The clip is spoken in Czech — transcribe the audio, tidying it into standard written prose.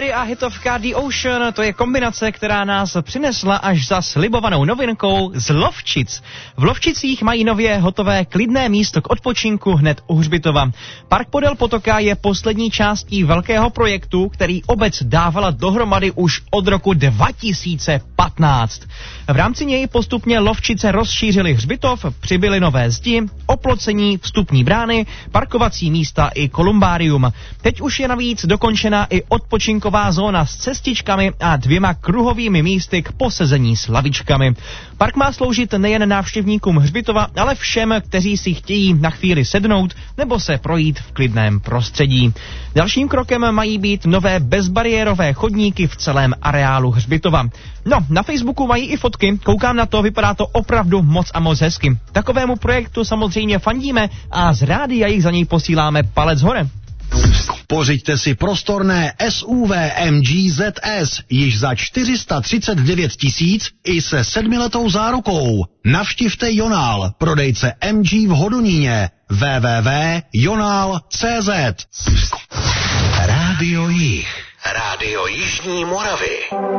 Ferry a hitovka The Ocean, to je kombinace, která nás přinesla až za slibovanou novinkou z Lovčic. V Lovčicích mají nově hotové klidné místo k odpočinku hned u hřbitova. Park podél potoka je poslední částí velkého projektu, který obec dávala dohromady už od roku 2015. V rámci něj postupně Lovčice rozšířily hřbitov, přibyly nové zdi, oplocení, vstupní brány, parkovací místa i kolumbárium. Teď už je navíc dokončena i odpočinková zóna s cestičkami a 2 kruhovými místy k posezení s lavičkami. Park má sloužit nejen návštěvníkům hřbitova, ale všem, kteří si chtějí na chvíli sednout nebo se projít v klidném prostředí. Dalším krokem mají být nové bezbariérové chodníky v celém areálu hřbitova. No, na Facebooku mají i fotky, koukám na to, vypadá to opravdu moc a moc hezky. Takovému projektu samozřejmě fandíme a z rádia jich za něj posíláme palec hore. Pořiďte si prostorné SUV MG ZS již za 439 000 i se 7letou zárukou. Navštivte Jonál, prodejce MG v Hodoníně. www.jonal.cz. Rádio Jih. Rádio Jižní Moravy.